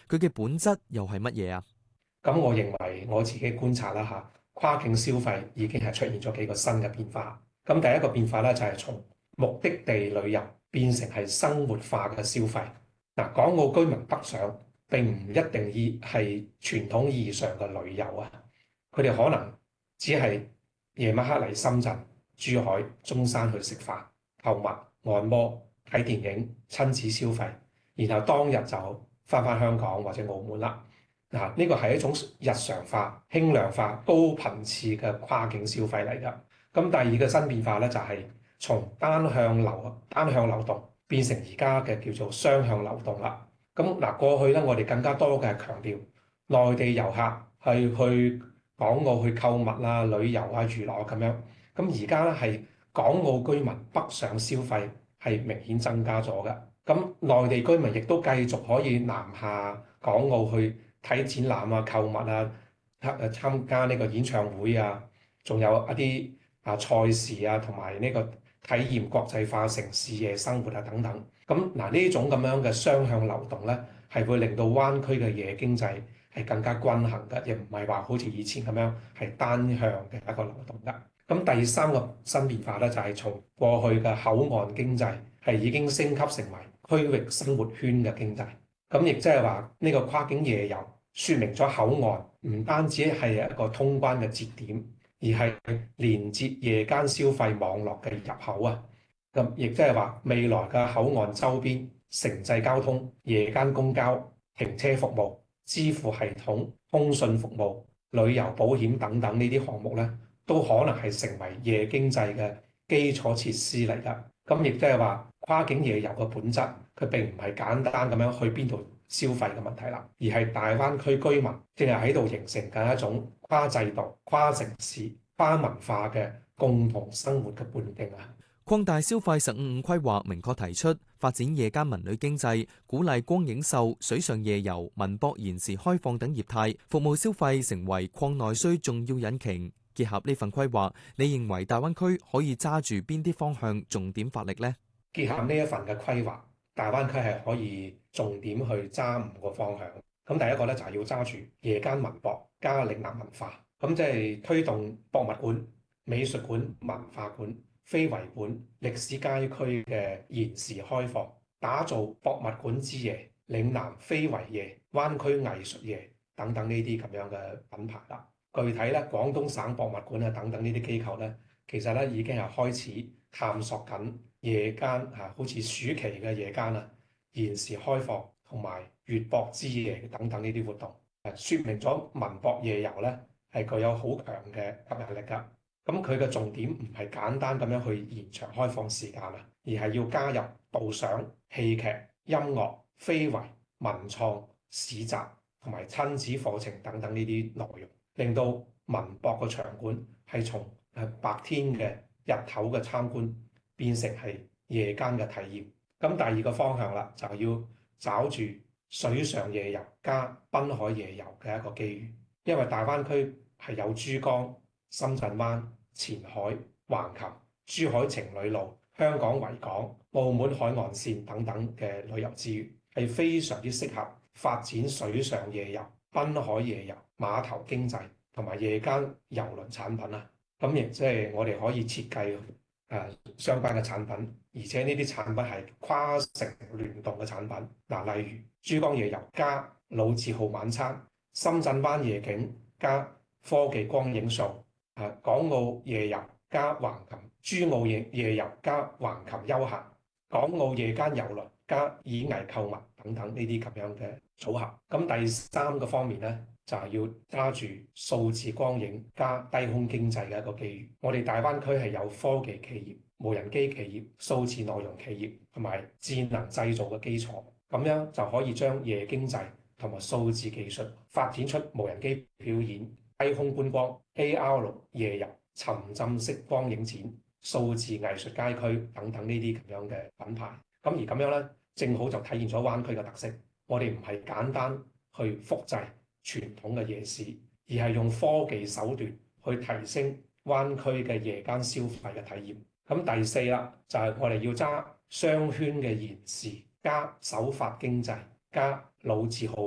佢嘅本質又係乜嘢啊？ 咁我認為我自己觀察啦嚇，跨境消費已經係出現咗幾個新嘅變化。咁第一個變化咧就係從目的地旅遊變成係生活化嘅消費。嗱，港澳居民北上並唔一定係傳統意義上嘅旅遊啊，佢哋可能只係夜晚黑嚟深圳、珠海、中山去食飯、購物、按摩、睇電影、親子消費，然後當日就翻香港或者澳門啦。嗱，呢個係一種日常化、輕量化、高頻次嘅跨境消費嚟㗎。咁第二個新變化咧，就係從單向流動變成而家嘅叫做雙向流動啦。咁嗱，過去咧，我哋更加多嘅係強調內地遊客係去港澳去購物啊、旅遊啊、娛樂咁樣。咁而家咧係港澳居民北上消費係明顯增加咗嘅。咁內地居民亦都繼續可以南下港澳去睇展覽啊、購物啊、參加呢個演唱會啊，仲有一啲賽事啊，同埋呢個體驗國際化城市夜生活啊等等。咁嗱，呢種咁樣嘅雙向流動咧，係會令到灣區嘅夜經濟係更加均衡嘅，亦唔係話好似以前咁樣係單向嘅一個流動㗎。咁第三個新變化咧，就係從過去嘅口岸經濟係已經升級成為區域生活圈嘅經濟。咁亦即係話呢個跨境夜遊，説明咗口岸唔單止係一個通關嘅節點，而係連接夜間消費網絡嘅入口啊！咁亦即係話未來嘅口岸周邊城際交通、夜間公交、停車服務、支付系統、通訊服務、旅遊保險等等呢啲項目咧，都可能係成為夜經濟嘅基礎設施嚟㗎。咁亦即係話跨境夜遊嘅本質，佢並唔係簡單咁樣去邊度消費嘅問題啦，而係大灣區居民正係喺度形成緊一種跨制度、跨城市、跨文化嘅共同生活嘅半徑啊！ 擴大消費15+5規劃明確提出發展夜間文旅經濟，鼓勵光影秀、水上夜遊、文博延時開放等業態，服務消費成為擴內需重要引擎。結合呢份規劃，你認為大灣區可以揸住邊啲方向重點發力呢？ 結合呢一份嘅規劃，大灣區係可以重點去揸5個方向。咁第一個咧就係要揸住夜間文博加嶺南文化，咁即係推動博物館、美術館、文化館、非遺館、歷史街區嘅延時開放，打造博物館之夜、嶺南非遺夜、灣區藝術夜等等呢啲咁樣嘅品牌啦。具體咧，廣東省博物館啊等等呢啲機構咧，其實咧已經係開始探索緊夜間好似暑期嘅夜間啊，延時開放同埋粵博之夜等等呢啲活動，説明咗文博夜遊咧係具有好強嘅吸引力㗎。咁佢嘅重點唔係簡單咁樣去延長開放時間啊，而係要加入導賞、戲劇、音樂、非遺、文創、市集同埋親子課程等等呢啲內容，令到文博嘅場館係從白天嘅日頭嘅參觀變成係夜間嘅體驗。咁第二個方向啦，就要找住水上夜遊加濱海夜遊嘅一個機遇，因為大灣區係有珠江、深圳灣、前海、橫琴、珠海情侶路、香港維港、澳門海岸線等等嘅旅遊資源，係非常之適合發展水上夜遊、濱海夜遊、碼頭經濟同埋夜間郵輪產品啊！咁亦即係我哋可以設計相關嘅產品，而且呢啲產品係跨城聯動嘅產品。嗱，例如珠江夜遊加老字號晚餐、深圳灣夜景加科技光影秀、港澳夜遊加橫琴、珠澳夜遊加橫琴休閒、港澳夜間郵輪加演藝購物等等呢啲咁樣嘅組合。咁第三個方面咧，就係要揸住數字光影加低空經濟嘅一個機遇。我哋大灣區係有科技企業、無人機企業、數字內容企業同埋智能製造嘅基礎，咁樣就可以將夜經濟同埋數字技術發展出無人機表演、低空觀光、AR 夜遊、沉浸式光影展、數字藝術街區等等呢啲咁樣嘅品牌。咁而咁樣咧，正好就體現咗灣區嘅特色。我哋唔係簡單去複製傳統嘅夜市，而係用科技手段去提升灣區嘅夜間消費嘅體驗。咁第四啦，就係我哋要揸雙圈嘅延時加首發經濟加老字號